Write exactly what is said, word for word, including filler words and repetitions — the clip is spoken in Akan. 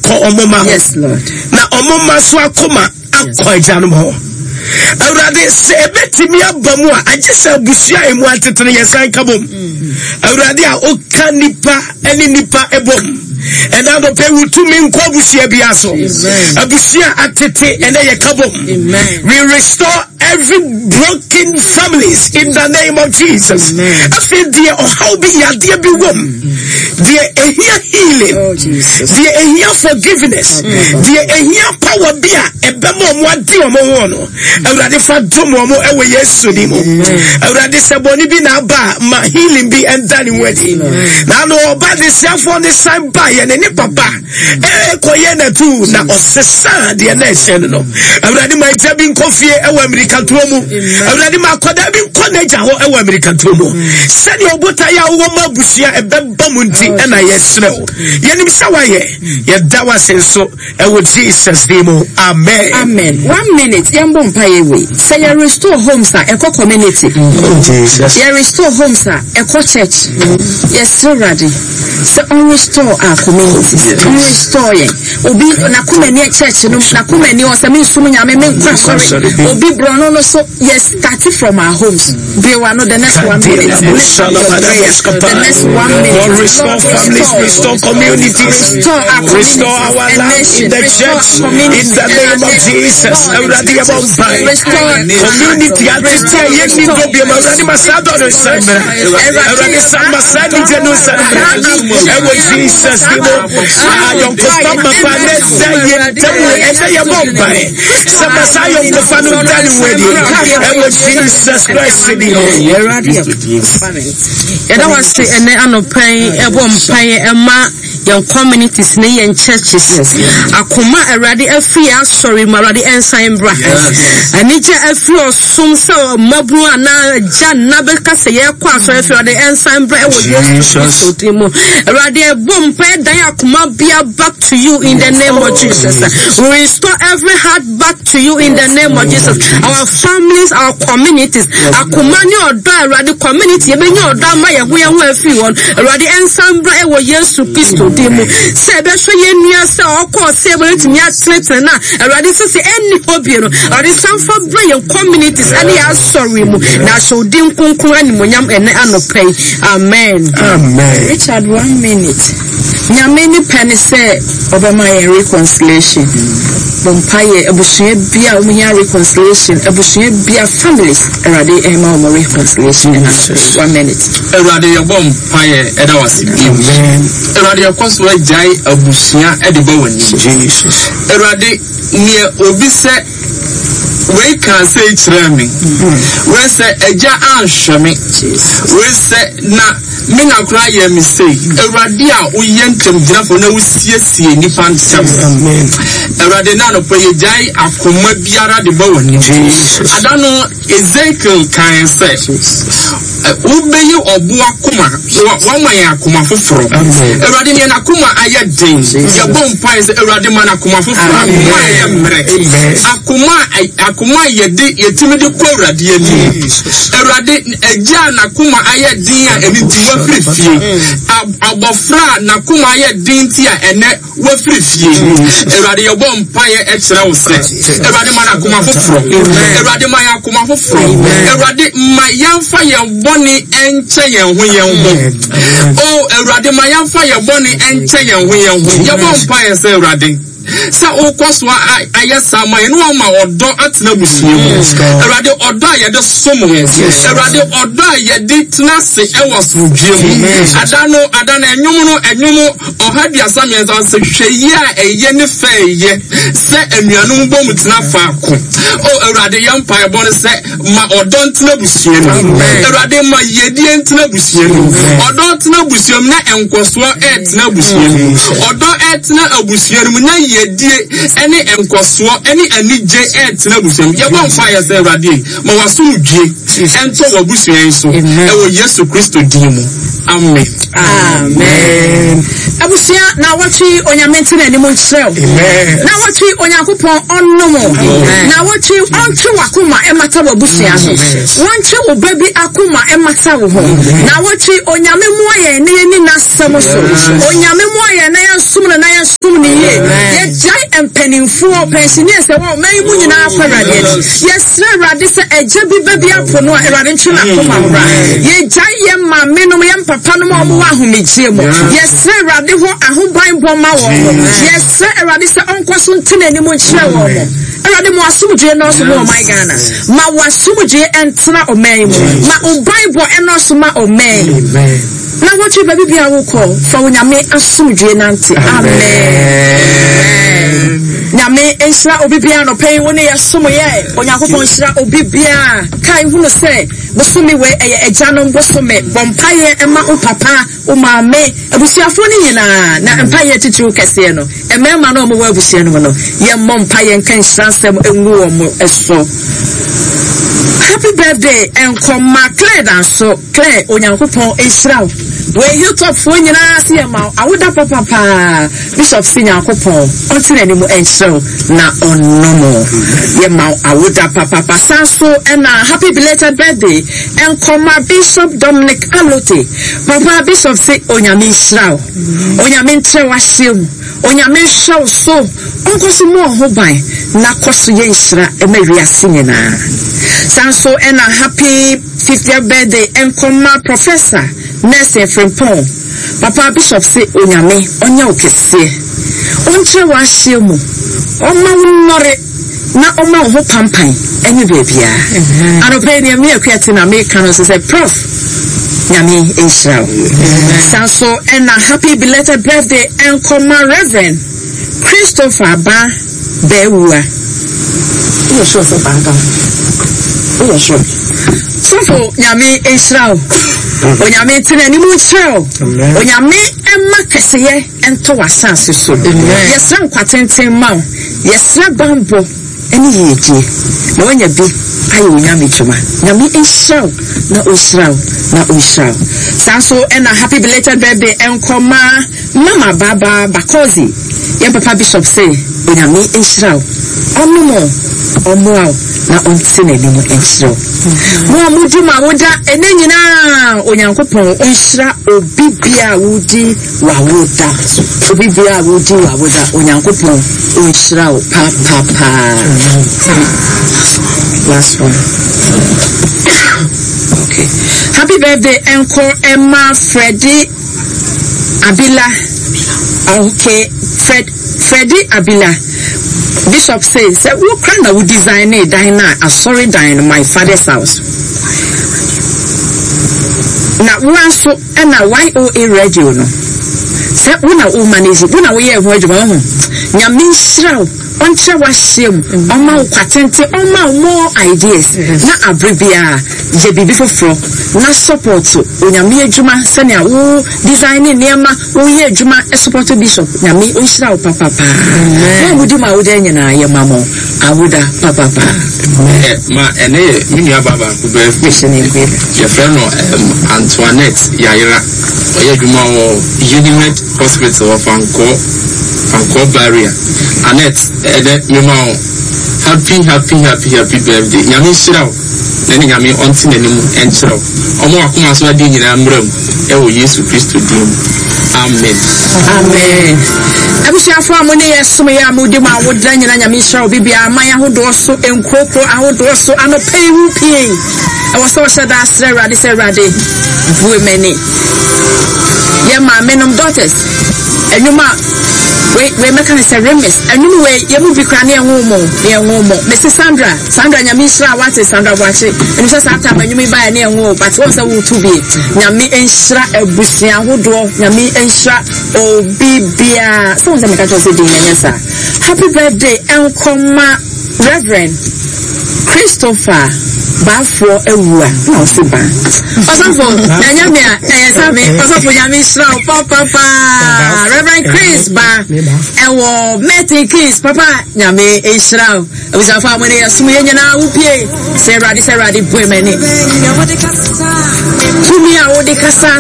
ko omoma. Yes, Lord. Na omoma so akoma akọ ejanum ho. Awurade se ebetimi abamu a agese abusia emu atetene yesan kabom. Awurade a oka nipa eni nipa ebom. And I don't pay with two men Kobusia Biaso. Abusia Atete and a kabom. We restore every broken families in the name of Jesus. I feel dear or how be your dear be woman. Dear a here healing. Dear a here forgiveness. Dear a here power beer. A bemo one dear mono. I rather for Domo away yesterday. I rather Saboni be now bar my healing be and done wedding. Now no about the self on the side by. And any papa, eh, koyena tu na osesa de nation no. Awurade ma tabin kofie e wa America tuomu. Awurade ma koda bin koneja ho e wa America tuomu. Sani obota ya wo mabusia e beba munti e na yesrew. Yenim sawaye, ye dawa senso e wo Jesus name. Amen. Amen. One minute, yambo mpaye we. Say you restore homes a eco community. Oh Jesus. You restore homes a eco church. Yes, so ready. So on restore our communities. Yes. Restore ye. Obi na kumeni church no na kumeni osami sumu nyame men kwasori. Obi brono no so yes start from our homes. Be one the next one minute. The next one minute. Restore families, restore communities, restore our, restore our lives in the church in the name of Jesus. Community atite yeni dobi amazani masado no samba. Erani samba sani jenu samba. Ewo Jesus nimo. Ayon kofama paneza yetamu ene ya bomba. Samba sayon kofanu dani wedi. Ewo Jesus Christ nimo. Yada wasi ene anopai ebo mpai ema your communities ne your churches. Akoma erade afri asori marade ensan bra. Anije afri osum se mabru ana jan na beka se ye kwa asori afri ade ensan bra e wo Jesus timo. Erade ebo mpai dan akoma bia back to you in the name of Jesus. We restore every heart back to you in the name of Jesus. Our families, our communities. Akoma ni odo erade community ebe ni odo ama ye ho ye ho afri won. Erade ensan bra e wo Jesus Christ demo se be so ye nua se okọ se be timi atretre na erade se se any hobby no erade sanfa bra ye communities ani ya sorry mu na so din kunkun ani monyam ene anopai. Amen. Amen. Richard, one minute. Nyame ni pene se obama ye reconciliation. Bompaye abusuye bia umunya reconciliation, abusuye bia families erade ema omo reconciliation. One minute. Erade ye bompaye eda wasi. Amen. Erade ye konswa jai abusuya edibo wani. Jesus. Erade ni obi se we can say chiremi. We say eja anshami. We say na me na kra ye mi say Erade a uyentem grafo na usiesie ni pantem. Amen. Erade na no pray jai akoma biara de bo wani. Jesus. Adano Ezekiel kan say ubeyi obu akoma wa man akoma foforo. Erade ni na akoma aye den. Ye bompa say Erade man akoma foforo akoma aye mre. Akoma akoma ye de yetimi de ko Erade ani. Erade eja na akoma aye den a eni ti wa frifie. Abofra na akoma aye den ti a ene wa frifie. Erade ye bompa ye e kire wo se. Erade man akoma foforo. Erade man akoma foforo. Erade ma yamfa ye boni enche ye ho ye ho. Oh Erade ma yamfa ye boni enche ye ho ye ho. Ye bompa ye se Erade sa okoswa ayesama enu ma odo atena busuye mu Erade odo ayede somo Erade odo ayede tenase ewo sodwe mu adano adana enwum no enwum ohadi asame ense hweyi a eye ne feye se enuanum bom tena faako o Erade yampa ebon se ma odo ntena busuye mu Erade ma yedi ntena busuye mu odo tena busuye mu na enkoswa etena busuye mu odo etena abusuye mu na yedie any enkoso any anije etna busem ye bon fire say Erade ma wasumdue ento wabusuan so e wo Yesu Kristo dimu. Amen. Amen. Abusia na watchi onyamenti na ni mo nkyerɛw. Amen. Na watchi onyankopɔn onnomo. Na watchi ontwe wakoma emata wabusia so. Wonche wo baby akoma emata wo ho. Na watchi onyame mu aye ne ni nasɛm so. Onyame mu aye na yansum na yansum ni ye. empenimfo pensioners e wo man mu nyina afa awurade yes awurade se eje bi ba bi apono awurade ntwena akoma wura ye gyaye ma menom ye papa no ma wo ahomegye mo yes awurade ho ahoban boma wo yes awurade se onkoso ntenani mo nkyere wo mo awurade mo asomdwe no so mo my Ghana ma wasomdwe entena o man ma o bible eno so ma o man na what you baby bia wo call for nyame asomdwe nante amen nyame enhira obi bia no pay woni yasom ye onyankopon nhira obi bia kai hunu se bosome we eye agyanom bosome bompaye ema o papa o maame abusuafo ni nyina na empaye titiru kese no emema na o mo wa abusia no no ye mompaye nkan nhira nsem enwu o mo eso. Happy birthday and come my Claire so Claire onyankopon enhira we you top for nyina se ma awoda papa pa Bishop sinyankopon ontene ni mo enhira na onomo ye ma awoda papa pa sanso and a happy belated birthday and come my Bishop Dominic Alote papa Bishop say onyame enhira onyame ntre wasem onyame show so onko so mo ho ban na koso ye enhira e ma wiase nyina sanso and a happy fiftieth birthday and come my Professor Nurse Frimpong papa Bishop say onyame onya okese onche wahye mu oma wonore na oma ho pampan enye bebia anope ne me akwate na me kan so say prof nyame enhira sanso and a happy belated birthday and come my Reverend Christopher Ba Bewua you sure for baba you sure so for nyame enhira onyame tena ni mu nkyerɛw onyame emma keseye ento wasase so yesra nkwatenten ma yesra bambo eni yeje na wonya bi ayo onyame twema nyame enhyew na osraw na osraw sanso ena happy belated birthday enkoma mama baba bakozi ye papa Bishop say onyame enhyew omomo omoa na ontene ni mu enhyew mo muduma woda ene nyina onyankopon enhyira obibia wudi wawoda obibia wudi wawoda onyankopon enhyira pa pa pa. Last one. Okay. Happy birthday Uncle Emma Freddy Abila. Okay, Fred Freddy Abila. Bishop says that we can we design a diner a sorry dine my father's house. Now one so and a Y O A radio no. Say una o manage una we hear what you want. Nyamin shroud onche washem oma kwatente oma more ideas na abribia je bibi foforo na support onyame adwuma sene wo design niema wo ye adwuma support Bishop nyame onhira wo papa pa na mudi ma wo de nyina ye mamo awoda papa pa ma ene mini ababa ku be fishene ku ye friend Antoinette Yayira oye adwuma wo Unimed Hospital of Anko Anko Barrier Annette ede mema happy happy happy happy birthday nyame shiraw na ni nyame onti na nimu enchiraw omo akoma so ade nyina mram e wo Yesu Kristo dim amen amen abushafo amone yesom ya mudi ma wodra nyina nyame shiraw bibia aman ahodo so enkoko ahodo so anopai hu pie e wo so shada asre rade se rade buwe meni ye ma menom daughters enuma we we make an say remis anu we ye mu bi krane enwo mo ne enwo mo Missus Sandra Sandra nyame shira wate Sandra wache enu se sata manyumi ba ne enwo but won say wo tu bi nyame enhira abusia hodo nyame enhira obibia so won say make just say din nyesa happy birthday enkoma Reverend Christopher Bafo Ewua na osiba osofo nyame a yesame osofo nyame shira papa papa Reverend Chris ba ewo Meti Chris papa nyame ehira abusafa amone yasum ye nyina wupie se radi se radi buemeni tumi a wodi kasa